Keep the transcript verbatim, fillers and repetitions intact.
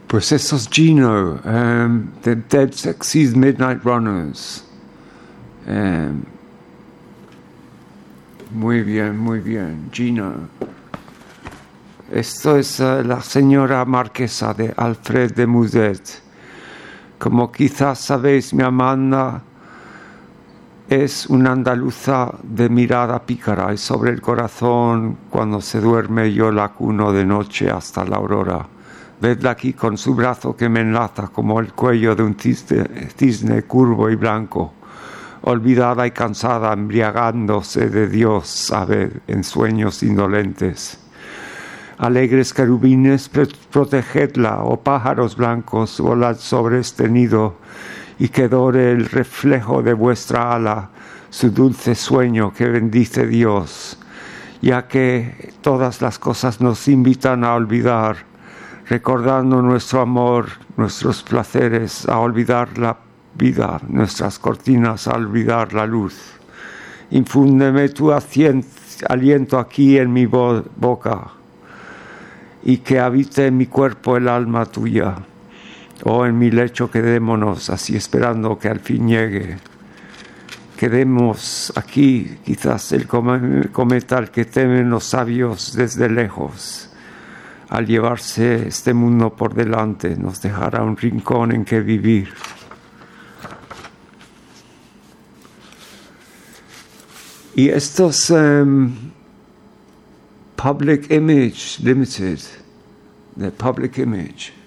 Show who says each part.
Speaker 1: Pues eso es Gino, um, The Dead Sexy's Midnight Runners. Um, muy bien, muy bien, Gino. Esto es uh, la señora marquesa de Alfred de Musset. Como quizás sabéis, mi Amanda es una andaluza de mirada pícara y sobre el corazón. Cuando se duerme yo la acuno de noche hasta la aurora. Vedla aquí con su brazo que me enlaza como el cuello de un cisne, cisne curvo y blanco, olvidada y cansada, embriagándose de Dios, sabe, en sueños indolentes. Alegres querubines, protegedla, oh pájaros blancos, volad sobre este nido, y que dore el reflejo de vuestra ala, su dulce sueño que bendice Dios, ya que todas las cosas nos invitan a olvidar, recordando nuestro amor, nuestros placeres, a olvidar la vida, nuestras cortinas, a olvidar la luz. Infúndeme tu aliento aquí en mi bo- boca, y que habite en mi cuerpo el alma tuya. Oh, en mi lecho quedémonos, así esperando que al fin llegue. Quedemos aquí, quizás el cometa al que temen los sabios desde lejos. Al llevarse este mundo por delante, nos dejará un rincón en que vivir. Y estos um, Public Image Limited, de Public Image,